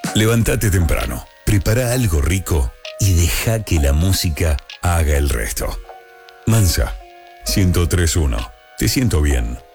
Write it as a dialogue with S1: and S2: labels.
S1: Levántate temprano, prepara algo rico y deja que la música haga el resto. Mansa, 103.1. Te siento bien.